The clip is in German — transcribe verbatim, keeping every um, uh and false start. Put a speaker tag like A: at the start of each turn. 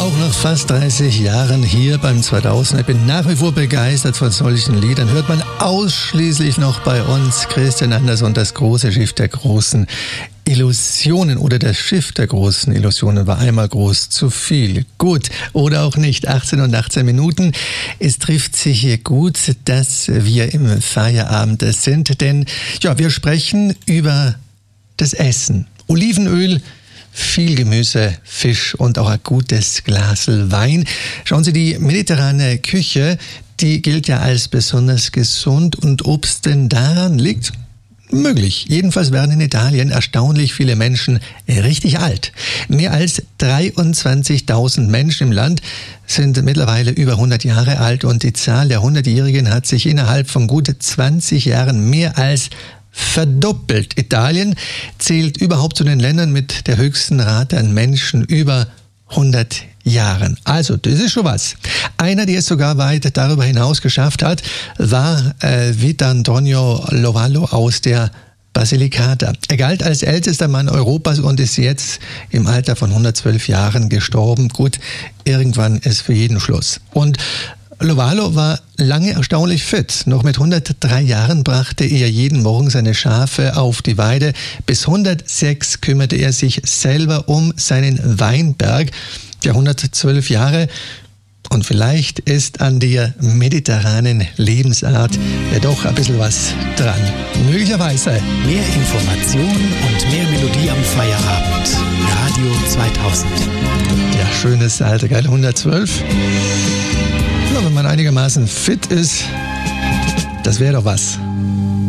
A: Auch nach fast dreißig Jahren hier beim zweitausend. Ich bin nach wie vor begeistert von solchen Liedern. Hört man ausschließlich noch bei uns Christian Andersson, das große Schiff der großen Illusionen oder das Schiff der großen Illusionen war einmal groß zu viel. Gut oder auch nicht. achtzehn und achtzehn Minuten. Es trifft sich hier gut, dass wir im Feierabend sind, denn ja, wir sprechen über das Essen. Olivenöl, viel Gemüse, Fisch und auch ein gutes Glasl Wein. Schauen Sie, die mediterrane Küche, die gilt ja als besonders gesund. Und ob es denn daran liegt? Möglich. Jedenfalls werden in Italien erstaunlich viele Menschen richtig alt. Mehr als dreiundzwanzigtausend Menschen im Land sind mittlerweile über hundert Jahre alt und die Zahl der hundertjährigen hat sich innerhalb von gut zwanzig Jahren mehr als verdoppelt. Italien zählt überhaupt zu den Ländern mit der höchsten Rate an Menschen über hundert Jahren. Also, das ist schon was. Einer, der es sogar weit darüber hinaus geschafft hat, war äh, Vittorio Lovallo aus der Basilicata. Er galt als ältester Mann Europas und ist jetzt im Alter von hundertzwölf Jahren gestorben. Gut, irgendwann ist für jeden Schluss. Und Lovallo war lange erstaunlich fit. Noch mit hundertdrei Jahren brachte er jeden Morgen seine Schafe auf die Weide. Bis hundertsechs kümmerte er sich selber um seinen Weinberg. Ja, hundertzwölf Jahre. Und vielleicht ist an der mediterranen Lebensart ja doch ein bisschen was dran. Möglicherweise.
B: Mehr Informationen und mehr Melodie am Feierabend. Radio zweitausend.
A: Ja, schönes Alter, geil. hundertzwölf. Ja, wenn man einigermaßen fit ist, das wäre doch was.